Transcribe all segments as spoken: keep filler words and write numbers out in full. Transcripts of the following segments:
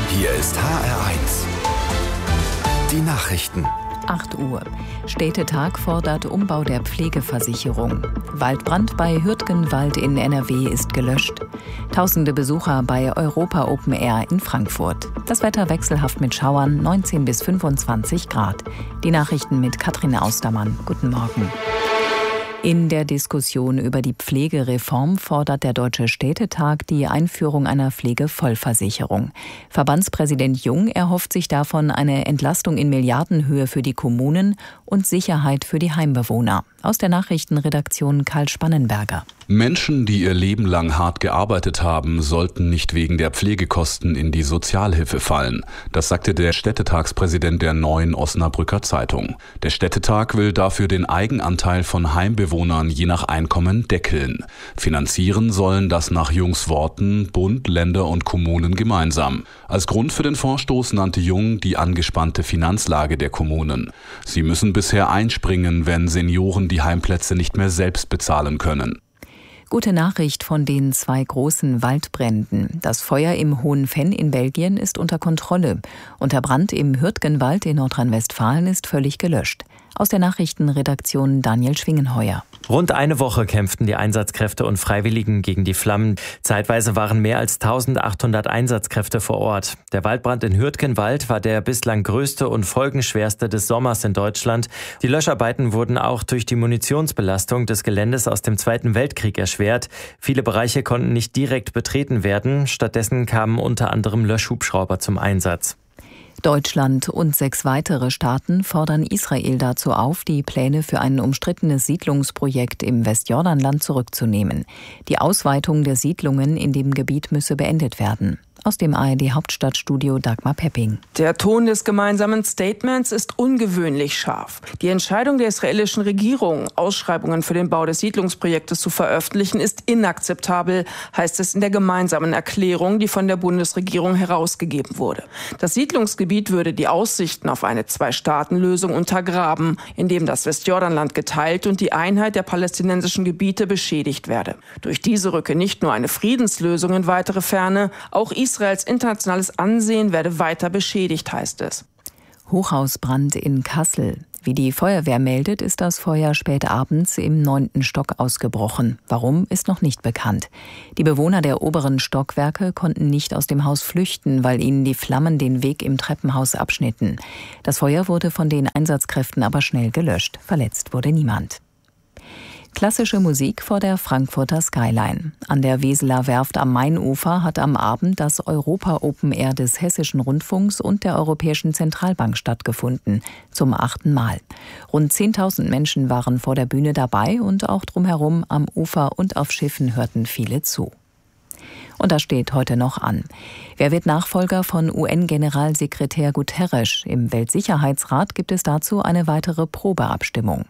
Hier ist H R eins. Die Nachrichten. acht Uhr. Städtetag fordert Umbau der Pflegeversicherung. Waldbrand bei Hürtgenwald in N R W ist gelöscht. Tausende Besucher bei Europa Open Air in Frankfurt. Das Wetter wechselhaft mit Schauern, neunzehn bis fünfundzwanzig Grad. Die Nachrichten mit Katrin Austermann. Guten Morgen. In der Diskussion über die Pflegereform fordert der Deutsche Städtetag die Einführung einer Pflegevollversicherung. Verbandspräsident Jung erhofft sich davon eine Entlastung in Milliardenhöhe für die Kommunen und Sicherheit für die Heimbewohner. Aus der Nachrichtenredaktion Karl Spannenberger. Menschen, die ihr Leben lang hart gearbeitet haben, sollten nicht wegen der Pflegekosten in die Sozialhilfe fallen. Das sagte der Städtetagspräsident der Neuen Osnabrücker Zeitung. Der Städtetag will dafür den Eigenanteil von Heimbewohnern je nach Einkommen deckeln. Finanzieren sollen das nach Jungs Worten Bund, Länder und Kommunen gemeinsam. Als Grund für den Vorstoß nannte Jung die angespannte Finanzlage der Kommunen. Sie müssen bisher einspringen, wenn Senioren die Heimplätze nicht mehr selbst bezahlen können. Gute Nachricht von den zwei großen Waldbränden. Das Feuer im Hohen Venn in Belgien ist unter Kontrolle und der Brand im Hürtgenwald in Nordrhein-Westfalen ist völlig gelöscht. Aus der Nachrichtenredaktion Daniel Schwingenheuer. Rund eine Woche kämpften die Einsatzkräfte und Freiwilligen gegen die Flammen. Zeitweise waren mehr als eintausendachthundert Einsatzkräfte vor Ort. Der Waldbrand in Hürtgenwald war der bislang größte und folgenschwerste des Sommers in Deutschland. Die Löscharbeiten wurden auch durch die Munitionsbelastung des Geländes aus dem Zweiten Weltkrieg erschwert. Viele Bereiche konnten nicht direkt betreten werden. Stattdessen kamen unter anderem Löschhubschrauber zum Einsatz. Deutschland und sechs weitere Staaten fordern Israel dazu auf, die Pläne für ein umstrittenes Siedlungsprojekt im Westjordanland zurückzunehmen. Die Ausweitung der Siedlungen in dem Gebiet müsse beendet werden. Aus dem A R D-Hauptstadtstudio Dagmar Pepping. Der Ton des gemeinsamen Statements ist ungewöhnlich scharf. Die Entscheidung der israelischen Regierung, Ausschreibungen für den Bau des Siedlungsprojektes zu veröffentlichen, ist inakzeptabel, heißt es in der gemeinsamen Erklärung, die von der Bundesregierung herausgegeben wurde. Das Siedlungsgebiet würde die Aussichten auf eine Zwei-Staaten-Lösung untergraben, indem das Westjordanland geteilt und die Einheit der palästinensischen Gebiete beschädigt werde. Durch diese rücke nicht nur eine Friedenslösung in weitere Ferne, auch Israels internationales Ansehen werde weiter beschädigt, heißt es. Hochhausbrand in Kassel. Wie die Feuerwehr meldet, ist das Feuer spät abends im neunten Stock ausgebrochen. Warum, ist noch nicht bekannt. Die Bewohner der oberen Stockwerke konnten nicht aus dem Haus flüchten, weil ihnen die Flammen den Weg im Treppenhaus abschnitten. Das Feuer wurde von den Einsatzkräften aber schnell gelöscht. Verletzt wurde niemand. Klassische Musik vor der Frankfurter Skyline. An der Weseler Werft am Mainufer hat am Abend das Europa Open Air des Hessischen Rundfunks und der Europäischen Zentralbank stattgefunden, zum achten Mal. Rund zehntausend Menschen waren vor der Bühne dabei und auch drumherum am Ufer und auf Schiffen hörten viele zu. Und das steht heute noch an. Wer wird Nachfolger von U N-Generalsekretär Guterres? Im Weltsicherheitsrat gibt es dazu eine weitere Probeabstimmung.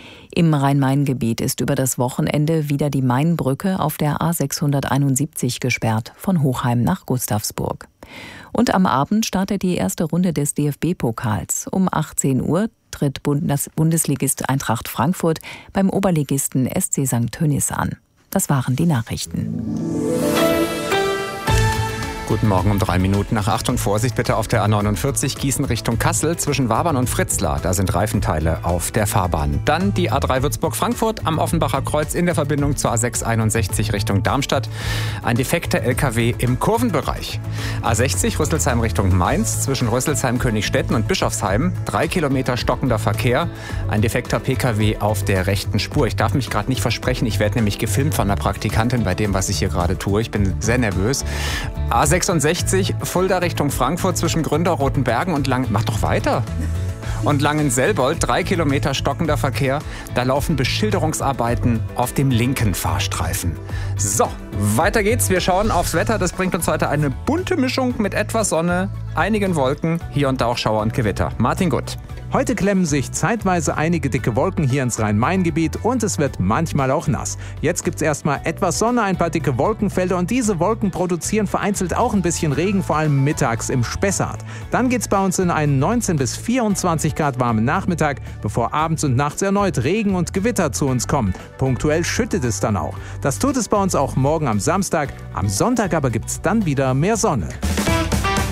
Im Rhein-Main-Gebiet ist über das Wochenende wieder die Mainbrücke auf der A sechshunderteinundsiebzig gesperrt, von Hochheim nach Gustavsburg. Und am Abend startet die erste Runde des D F B-Pokals. Um achtzehn Uhr tritt Bundes- Bundesligist Eintracht Frankfurt beim Oberligisten S C Sankt Tönnies an. Das waren die Nachrichten. Guten Morgen um drei Minuten nach acht und Vorsicht bitte auf der A neunundvierzig Gießen Richtung Kassel zwischen Wabern und Fritzlar. Da sind Reifenteile auf der Fahrbahn. Dann die A drei Würzburg-Frankfurt am Offenbacher Kreuz in der Verbindung zur A sechs einundsechzig Richtung Darmstadt. Ein defekter L K W im Kurvenbereich. A sechzig Rüsselsheim Richtung Mainz zwischen Rüsselsheim, Königstetten und Bischofsheim. Drei Kilometer stockender Verkehr. Ein defekter P K W auf der rechten Spur. Ich darf mich gerade nicht versprechen. Ich werde nämlich gefilmt von einer Praktikantin bei dem, was ich hier gerade tue. Ich bin sehr nervös. A sechsundsechzig, Fulda Richtung Frankfurt zwischen Gründer, Rotenbergen und Lang... Mach doch weiter. Und Langenselbold, drei Kilometer stockender Verkehr. Da laufen Beschilderungsarbeiten auf dem linken Fahrstreifen. So, weiter geht's. Wir schauen aufs Wetter. Das bringt uns heute eine bunte Mischung mit etwas Sonne, einigen Wolken, hier und da auch Schauer und Gewitter. Martin Gutt. Heute klemmen sich zeitweise einige dicke Wolken hier ins Rhein-Main-Gebiet und es wird manchmal auch nass. Jetzt gibt's erstmal etwas Sonne, ein paar dicke Wolkenfelder und diese Wolken produzieren vereinzelt auch ein bisschen Regen, vor allem mittags im Spessart. Dann geht's bei uns in einen neunzehn bis vierundzwanzig Grad warmen Nachmittag, bevor abends und nachts erneut Regen und Gewitter zu uns kommen. Punktuell schüttet es dann auch. Das tut es bei uns auch morgen am Samstag. Am Sonntag aber gibt's dann wieder mehr Sonne.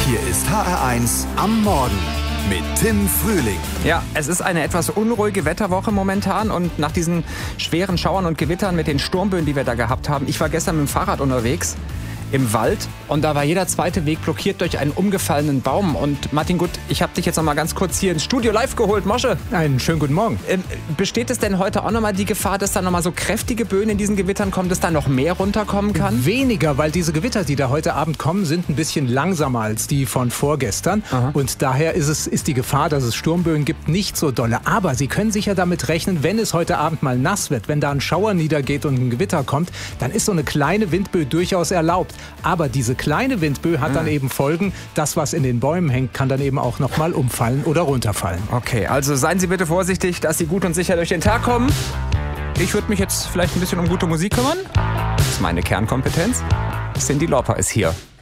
Hier ist H R eins am Morgen mit Tim Frühling. Ja, es ist eine etwas unruhige Wetterwoche momentan und nach diesen schweren Schauern und Gewittern mit den Sturmböen, die wir da gehabt haben, ich war gestern mit dem Fahrrad unterwegs im Wald und da war jeder zweite Weg blockiert durch einen umgefallenen Baum. Und Martin Gut, ich habe dich jetzt noch mal ganz kurz hier ins Studio live geholt. Mosche. Einen schönen guten Morgen. Ähm, besteht es denn heute auch noch mal die Gefahr, dass da noch mal so kräftige Böen in diesen Gewittern kommen, dass da noch mehr runterkommen kann? Weniger, weil diese Gewitter, die da heute Abend kommen, sind ein bisschen langsamer als die von vorgestern. Aha. Und daher ist, es, ist die Gefahr, dass es Sturmböen gibt, nicht so dolle. Aber Sie können sicher damit rechnen, wenn es heute Abend mal nass wird, wenn da ein Schauer niedergeht und ein Gewitter kommt, dann ist so eine kleine Windböe durchaus erlaubt. Aber diese kleine Windböe hat dann eben Folgen. Das, was in den Bäumen hängt, kann dann eben auch noch mal umfallen oder runterfallen. Okay, also seien Sie bitte vorsichtig, dass Sie gut und sicher durch den Tag kommen. Ich würde mich jetzt vielleicht ein bisschen um gute Musik kümmern. Das ist meine Kernkompetenz. Cyndi Lauper ist hier.